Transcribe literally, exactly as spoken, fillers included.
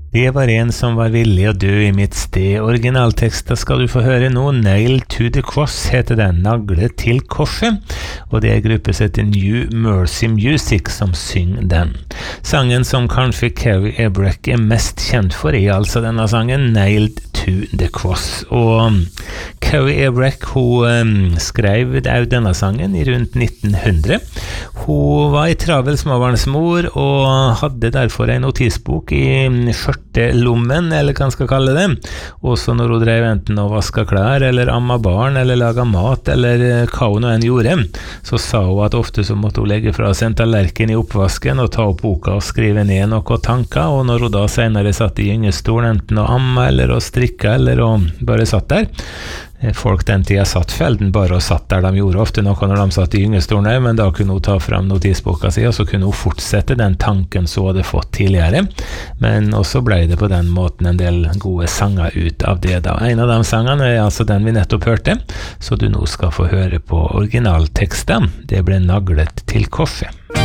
Det var en som var villig å dø i mitt sted. Originalteksten skal du få høre nå. Nailed to the Cross heter den, naglet til korset. Og det er gruppe som heter New Mercy Music som synger den. Sangen som kanskje Carrie Ebreck er mest kjent for er altså denne sangen, Nailed to the Cross. Og Carrie Ebreck, hun um, skrev denne sangen i rundt nitten hundre. Hun var i travel småbarnsmor og hadde derfor en notisbok i skjørtelommen, eller hva man skal kalle det. Også når hun drev enten og vasket klær, eller amma barn, eller laget mat, eller hva hun enn gjorde, så sa hun at ofte så måtte hun legge fra seg en tallerken i oppvasken og ta opp boka og skrive ned noen tanker, og når hun da senere satt i gyngestolen, enten å amma, eller å strikke, eller å bare satt der, folk den tida satt felden bare og satt der. De gjorde ofte noe når de satt i gyngestolen, men da kunne hun ta frem notisboka si, og så kunne hun fortsette den tanken så hadde fått tidligere. Men også ble det på den måten en del gode sanger ut av det da. En av de sangene er altså den vi nettopp hørte, så du nå skal få høre på originalteksten. Det ble naglet til korset.